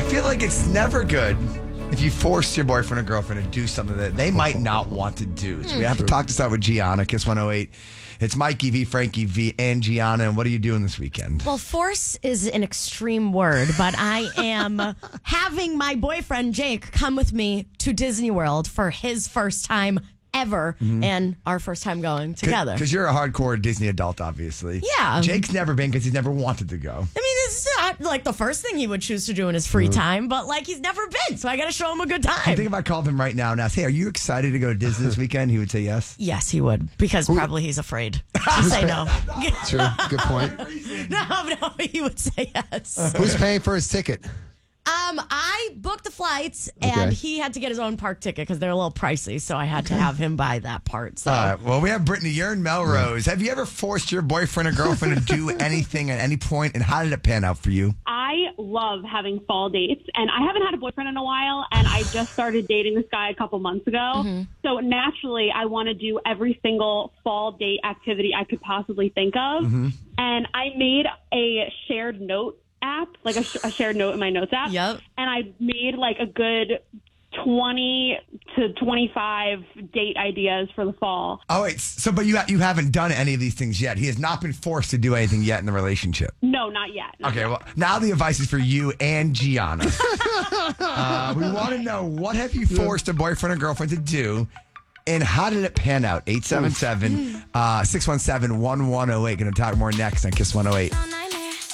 feel like it's never good if you force your boyfriend or girlfriend to do something that they might not want to do. So we have to talk this out with Gianna, Kiss 108. It's Mikey V, Frankie V, and Gianna. And what are you doing this weekend? Well, force is an extreme word, but I am having my boyfriend, Jake, come with me to Disney World for his first time ever and our first time going together. Because you're a hardcore Disney adult, obviously. Yeah. Jake's never been because he's never wanted to go. I mean, it's not like the first thing he would choose to do in his free time, but like he's never been, so I got to show him a good I time. think if I called him right now and asked, hey, are you excited to go to Disney this weekend? He would say yes. Yes, he would, because probably he's afraid to say no. True. Good point. No, he would say yes. Who's paying for his ticket? I booked the flights, and he had to get his own park ticket because they're a little pricey, so I had to have him buy that part. So. All right. Well, we have Brittany. You're in Melrose. Have you ever forced your boyfriend or girlfriend to do anything at any point, and how did it pan out for you? I love having fall dates, and I haven't had a boyfriend in a while, and I just started dating this guy a couple months ago. So naturally, I want to do every single fall date activity I could possibly think of. And I made a shared note app, like a shared note in my notes app. Yep. And I made like a good 20 to 25 date ideas for the fall. Oh, wait. So, but you haven't done any of these things yet. He has not been forced to do anything yet in the relationship. No, not yet. Okay, well, now the advice is for you and Gianna. We want to know, what have you forced a boyfriend or girlfriend to do, and how did it pan out? 877-617-1108. Going to talk more next on Kiss 108.